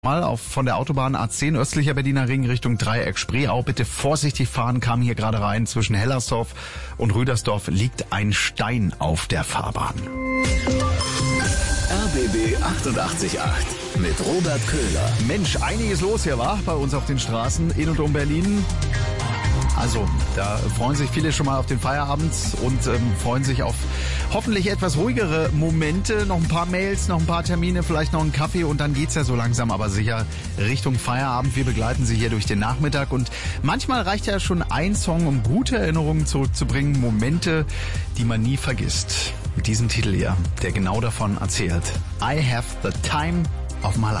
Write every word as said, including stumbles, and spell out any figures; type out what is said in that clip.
Mal auf von der Autobahn A zehn östlicher Berliner Ring Richtung Dreieck Spreeau. Bitte vorsichtig fahren, kam hier gerade rein. Zwischen Hellersdorf und Rüdersdorf liegt ein Stein auf der Fahrbahn. R B B achtundachtzig Komma acht mit Robert Köhler. Mensch, einiges los hier, war bei uns auf den Straßen in und um Berlin. Also, da freuen sich viele schon mal auf den Feierabend und ähm, freuen sich auf hoffentlich etwas ruhigere Momente. Noch ein paar Mails, noch ein paar Termine, vielleicht noch einen Kaffee und dann geht's ja so langsam aber sicher Richtung Feierabend. Wir begleiten Sie hier durch den Nachmittag und manchmal reicht ja schon ein Song, um gute Erinnerungen zurückzubringen. Momente, die man nie vergisst. Mit diesem Titel hier, der genau davon erzählt. I have the time of my life.